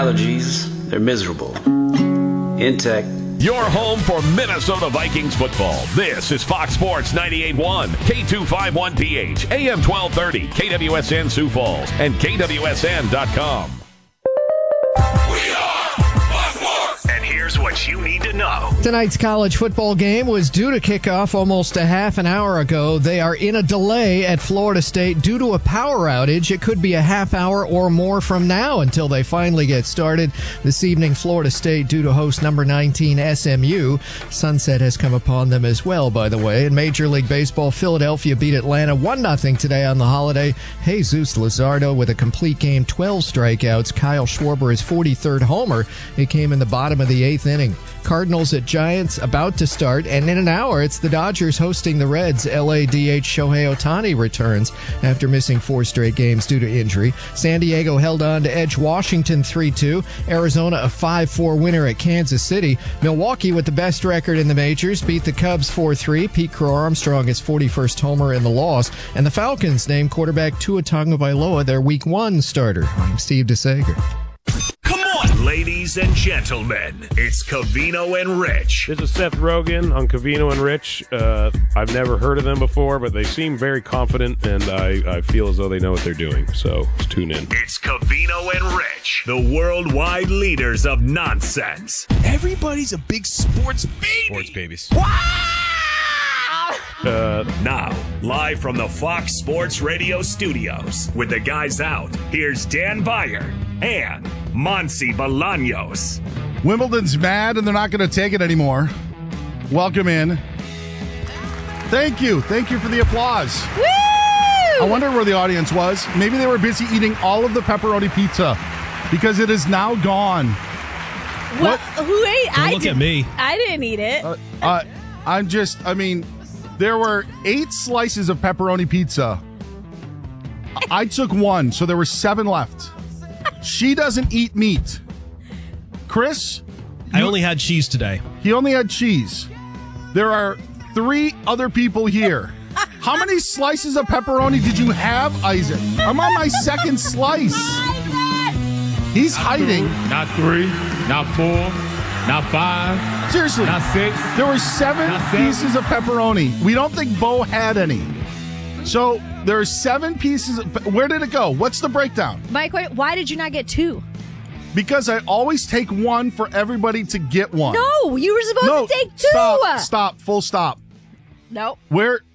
allergies, they're miserable. Intech. Your home for Minnesota Vikings football. This is Fox Sports 98.1, K251PH, AM 1230, KWSN Sioux Falls, and KWSN.com. We are Fox Sports! And here's what you need to know. Tonight's college football game was due to kick off almost a half an hour ago. They are in a delay at Florida State due to a power outage. It could be a half hour or more from now until they finally get started. This evening, Florida State due to host number 19 SMU. Sunset has come upon them as well, by the way. In Major League Baseball, Philadelphia beat Atlanta 1-0 today on the holiday. Jesus Luzardo with a complete game, 12 strikeouts. Kyle Schwarber, his 43rd homer. It came in the bottom of the 8th inning. Cardinals at Giants about to start, and in an hour it's the Dodgers hosting the Reds. LADH Shohei Ohtani returns after missing 4 straight games due to injury. San Diego held on to edge Washington 3-2. Arizona a 5-4 winner at Kansas City. Milwaukee with the best record in the majors beat the Cubs 4-3. Pete Crow Armstrong his 41st homer in the loss, and the Falcons named quarterback Tua Tagovailoa their Week 1 starter. I'm Steve DeSager. Ladies and gentlemen, it's Covino and Rich. This is Seth Rogen on Covino and Rich. I've never heard of them before, but they seem very confident, and I feel as though they know what they're doing. So let's tune in. It's Covino and Rich, the worldwide leaders of nonsense. Everybody's a big sports baby. Sports babies. Now, live from the Fox Sports Radio studios, with the guys out, here's Dan Beyer and Monsi Bolaños. Wimbledon's mad and they're not going to take it anymore. Welcome in. Thank you. Thank you for the applause. Woo! I wonder where the audience was. Maybe they were busy eating all of the pepperoni pizza because it is now gone. Well, who ate? Don't look at me. I didn't eat it. There were 8 slices of pepperoni pizza. I took 1, so there were 7 left. She doesn't eat meat. Chris? I only had cheese today. He only had cheese. There are 3 other people here. How many slices of pepperoni did you have, Isaac? I'm on my 2nd slice. He's hiding. Not 3, not 4, not 5. Seriously. Not 6. There were 7 pieces of pepperoni. We don't think Bo had any. So there are 7 pieces. Where did it go? What's the breakdown? Mike, why did you not get 2? Because I always take 1 for everybody to get 1. No, you were supposed to take 2. Stop. Full stop. No. Where